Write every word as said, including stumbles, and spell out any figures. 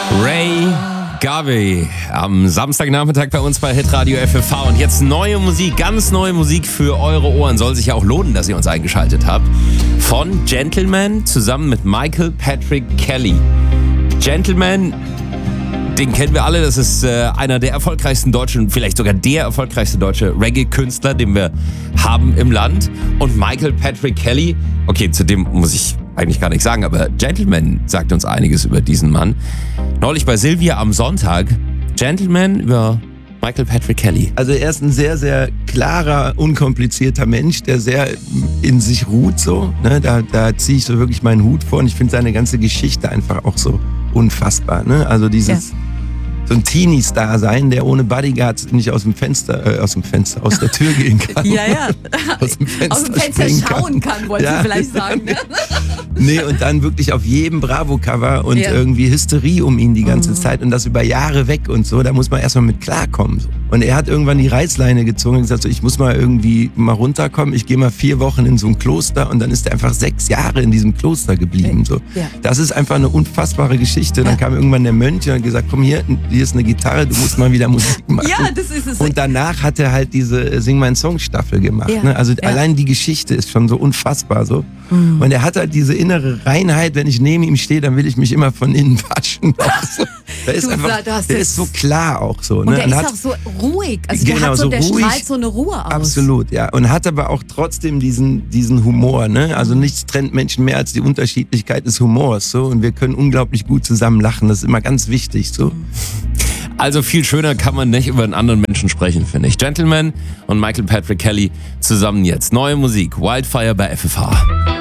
Ray Garvey am Samstagnachmittag bei uns bei Hitradio F F V. Und jetzt neue Musik, ganz neue Musik für eure Ohren. Soll sich ja auch lohnen, dass ihr uns eingeschaltet habt. Von Gentleman zusammen mit Michael Patrick Kelly. Gentleman, den kennen wir alle. Das ist äh, einer der erfolgreichsten deutschen, vielleicht sogar der erfolgreichste deutsche Reggae-Künstler, den wir haben im Land. Und Michael Patrick Kelly, okay, zu dem muss ich eigentlich gar nichts sagen, aber Gentleman sagt uns einiges über diesen Mann. Neulich bei Silvia am Sonntag, Gentleman über Michael Patrick Kelly. Also er ist ein sehr, sehr klarer, unkomplizierter Mensch, der sehr in sich ruht so. Ne? Da, da ziehe ich so wirklich meinen Hut vor und ich finde seine ganze Geschichte einfach auch so unfassbar. Ne? Also dieses... Ja. So ein Teenie-Star sein, der ohne Bodyguards nicht aus dem Fenster, äh, aus dem Fenster, aus der Tür gehen kann. Ja, ja. Aus dem Fenster, aus dem Fenster schauen kann, kann wollte ja. ich vielleicht sagen. Ne? Nee, und dann wirklich auf jedem Bravo-Cover und ja. irgendwie Hysterie um ihn die ganze mhm. Zeit und das über Jahre weg und so. Da muss man erstmal mit klarkommen. So. Und er hat irgendwann die Reißleine gezogen und gesagt, so, ich muss mal irgendwie mal runterkommen. Ich gehe mal vier Wochen in so ein Kloster und dann ist er einfach sechs Jahre in diesem Kloster geblieben. So. Ja. Das ist einfach eine unfassbare Geschichte. Dann ja. kam irgendwann der Mönch und hat gesagt, komm hier, hier ist eine Gitarre, du musst mal wieder Musik machen. Ja, das ist es. Und danach hat er halt diese Sing mein Song Staffel gemacht. Ja. Ne? Also ja. allein die Geschichte ist schon so unfassbar so. Mhm. Und er hat halt diese innere Reinheit, wenn ich neben ihm stehe, dann will ich mich immer von innen waschen. So. Der ist du, einfach, du der ist so klar auch so. Und ne? der und ist hat, auch so ruhig. Also genau, der hat so, so der ruhig, strahlt so eine Ruhe aus. Absolut, ja. Und hat aber auch trotzdem diesen, diesen Humor. Ne? Also nichts trennt Menschen mehr als die Unterschiedlichkeit des Humors. So. Und wir können unglaublich gut zusammen lachen. Das ist immer ganz wichtig. So. Also viel schöner kann man nicht über einen anderen Menschen sprechen, finde ich. Gentleman und Michael Patrick Kelly zusammen jetzt. Neue Musik, Wildfire bei F F H.